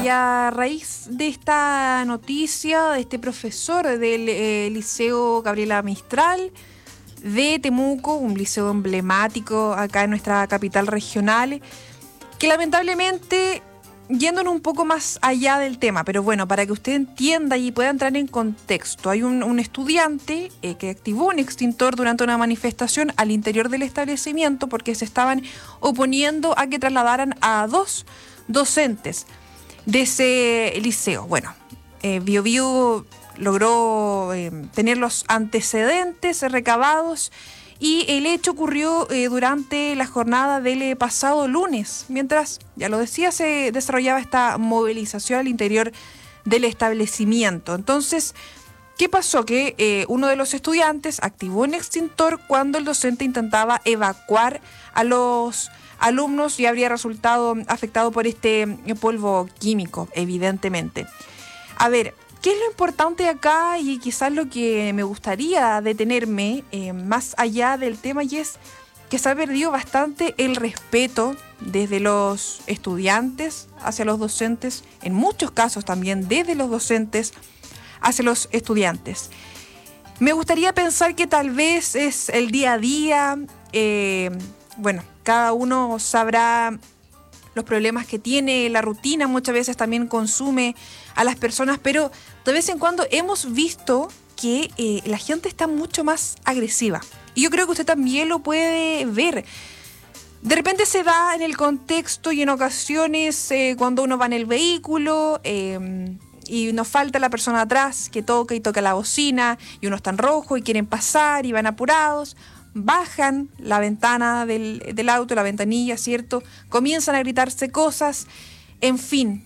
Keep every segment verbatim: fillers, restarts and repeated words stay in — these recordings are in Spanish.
y a raíz de esta noticia de este profesor del eh, Liceo Gabriela Mistral de Temuco, un liceo emblemático acá en nuestra capital regional, que lamentablemente, yéndonos un poco más allá del tema, pero bueno, para que usted entienda y pueda entrar en contexto, hay un, un estudiante eh, que activó un extintor durante una manifestación al interior del establecimiento porque se estaban oponiendo a que trasladaran a dos docentes de ese liceo. Bueno, eh, Bio Bio logró eh, tener los antecedentes recabados y el hecho ocurrió eh, durante la jornada del eh, pasado lunes, mientras, ya lo decía, se desarrollaba esta movilización al interior del establecimiento. Entonces, ¿qué pasó? Que eh, uno de los estudiantes activó un extintor cuando el docente intentaba evacuar a los alumnos y habría resultado afectado por este polvo químico, evidentemente. A ver, ¿qué es lo importante acá y quizás lo que me gustaría detenerme eh, más allá del tema? Y es que se ha perdido bastante el respeto desde los estudiantes hacia los docentes, en muchos casos también desde los docentes hacia los estudiantes. Me gustaría pensar que tal vez es el día a día, eh, bueno, cada uno sabrá los problemas que tiene, la rutina muchas veces también consume a las personas, pero de vez en cuando hemos visto que eh, la gente está mucho más agresiva. Y yo creo que usted también lo puede ver. De repente se da en el contexto y en ocasiones eh, cuando uno va en el vehículo eh, y nos falta la persona atrás que toca y toca la bocina y uno está en rojo y quieren pasar y van apurados. Bajan la ventana del, del auto, la ventanilla, ¿cierto? Comienzan a gritarse cosas, en fin.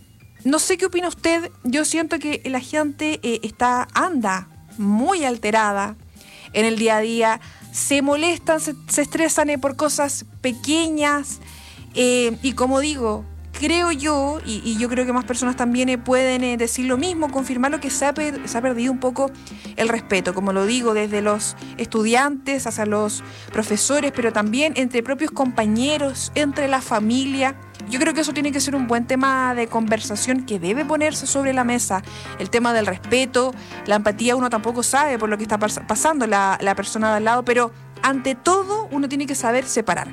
No sé qué opina usted, yo siento que la gente eh, está, anda muy alterada en el día a día, se molestan, se, se estresan eh, por cosas pequeñas eh, y como digo, creo yo, y, y yo creo que más personas también eh, pueden eh, decir lo mismo, confirmar lo que se ha, per, se ha perdido un poco el respeto, como lo digo, desde los estudiantes hacia los profesores, pero también entre propios compañeros, entre la familia. Yo creo que eso tiene que ser un buen tema de conversación que debe ponerse sobre la mesa. El tema del respeto, la empatía, uno tampoco sabe por lo que está pas- pasando la, la persona de al lado, pero ante todo uno tiene que saber separar.